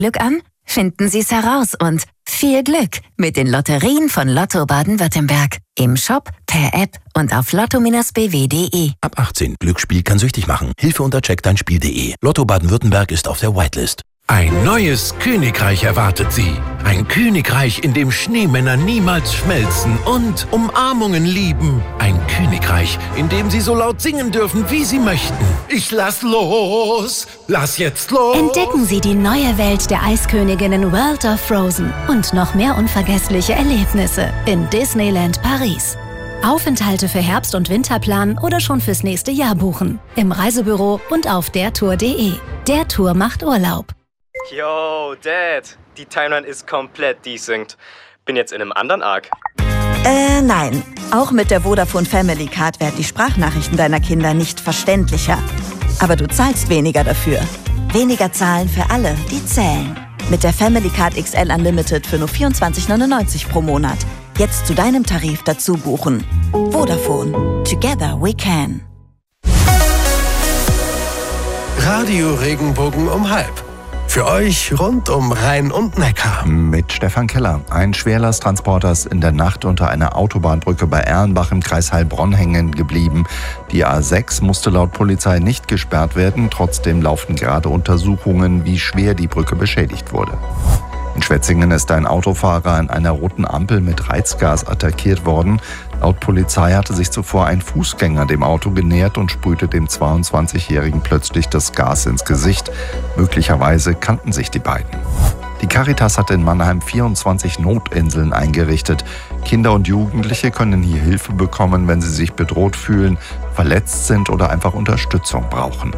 Glück an? Finden Sie es heraus und viel Glück mit den Lotterien von Lotto Baden-Württemberg. Im Shop, per App und auf lotto-bw.de. Ab 18. Glücksspiel kann süchtig machen. Hilfe unter checkdeinspiel.de. Lotto Baden-Württemberg ist auf der Whitelist. Ein neues Königreich erwartet Sie. Ein Königreich, in dem Schneemänner niemals schmelzen und Umarmungen lieben. Ein Königreich, in dem Sie so laut singen dürfen, wie Sie möchten. Ich lass los! Lass jetzt los! Entdecken Sie die neue Welt der Eisköniginnen World of Frozen und noch mehr unvergessliche Erlebnisse in Disneyland Paris. Aufenthalte für Herbst- und Winterplan oder schon fürs nächste Jahr buchen. Im Reisebüro und auf dertour.de. Der Tour macht Urlaub. Yo, Dad, die Timeline ist komplett desynced. Bin jetzt in einem anderen Arc. Nein. Auch mit der Vodafone Family Card werden die Sprachnachrichten deiner Kinder nicht verständlicher. Aber du zahlst weniger dafür. Weniger zahlen für alle, die zählen. Mit der Family Card XL Unlimited für nur 24,99 pro Monat. Jetzt zu deinem Tarif dazu buchen. Vodafone. Together we can. Radio Regenbogen um 12:30. Für euch rund um Rhein und Neckar. Mit Stefan Keller. Ein Schwerlasttransporter ist in der Nacht unter einer Autobahnbrücke bei Erlenbach im Kreis Heilbronn hängen geblieben. Die A6 musste laut Polizei nicht gesperrt werden. Trotzdem laufen gerade Untersuchungen, wie schwer die Brücke beschädigt wurde. In Schwetzingen ist ein Autofahrer an einer roten Ampel mit Reizgas attackiert worden. Laut Polizei hatte sich zuvor ein Fußgänger dem Auto genähert und sprühte dem 22-Jährigen plötzlich das Gas ins Gesicht. Möglicherweise kannten sich die beiden. Die Caritas hat in Mannheim 24 Notinseln eingerichtet. Kinder und Jugendliche können hier Hilfe bekommen, wenn sie sich bedroht fühlen, verletzt sind oder einfach Unterstützung brauchen.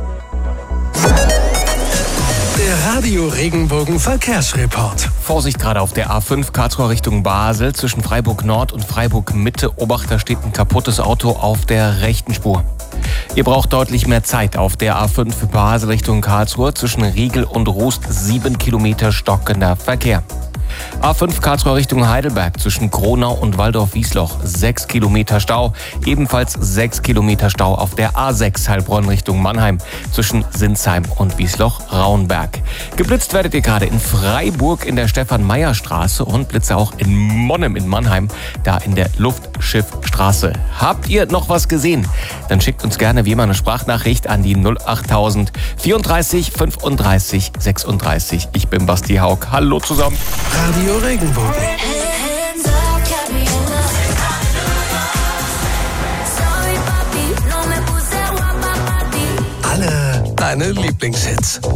Der Radio Regenbogen Verkehrsreport. Vorsicht gerade auf der A5 Karlsruhe Richtung Basel. Zwischen Freiburg Nord und Freiburg Mitte. Obacht, da steht ein kaputtes Auto auf der rechten Spur. Ihr braucht deutlich mehr Zeit auf der A5 Basel Richtung Karlsruhe. Zwischen Riegel und Rust 7 Kilometer stockender Verkehr. A5 Karlsruhe Richtung Heidelberg zwischen Kronau und Waldorf-Wiesloch 6 Kilometer Stau. Ebenfalls 6 Kilometer Stau auf der A6 Heilbronn Richtung Mannheim zwischen Sinsheim und Wiesloch-Raunberg. Geblitzt werdet ihr gerade in Freiburg in der Stefan-Meyer-Straße und Blitze auch in Monnem in Mannheim, da in der Luftschiffstraße. Habt ihr noch was gesehen? Dann schickt uns gerne wie immer eine Sprachnachricht an die 08000 34 35 36. Ich bin Basti Haug. Hallo zusammen. Radio Regenbogen. Alle deine Lieblingshits.